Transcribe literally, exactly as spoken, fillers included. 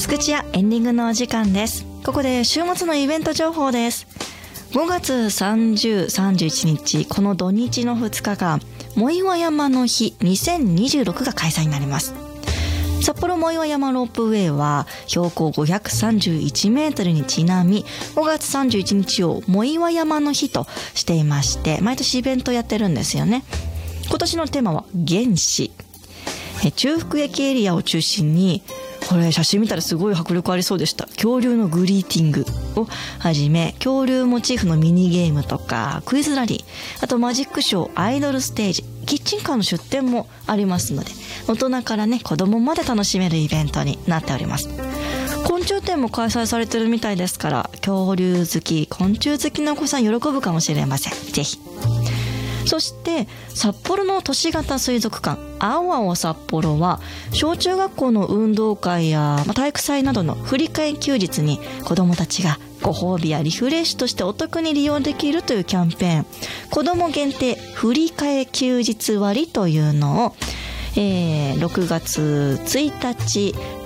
つくちやエンディングのお時間です。ここで週末のイベント情報です。ごがつさんじゅう、さんじゅういちにち、この土日のふつかかん、藻岩山の日にせんにじゅうろくが開催になります。札幌藻岩山ロープウェイは標高ごひゃくさんじゅういちメートルにちなみ、ごがつさんじゅういちにちを藻岩山の日としていまして、毎年イベントやってるんですよね。今年のテーマは原始。中腹駅エリアを中心に、これ写真見たらすごい迫力ありそうでした。恐竜のグリーティングをはじめ、恐竜モチーフのミニゲームとかクイズラリー、あとマジックショー、アイドルステージ、キッチンカーの出店もありますので、大人からね子供まで楽しめるイベントになっております。昆虫展も開催されてるみたいですから、恐竜好き、昆虫好きのお子さん喜ぶかもしれません。ぜひ。そして札幌の都市型水族館青青札幌は、小中学校の運動会や体育祭などの振り替え休日に子どもたちがご褒美やリフレッシュとしてお得に利用できるというキャンペーン、子ども限定振り替え休日割というのを、えー、ろくがつついたち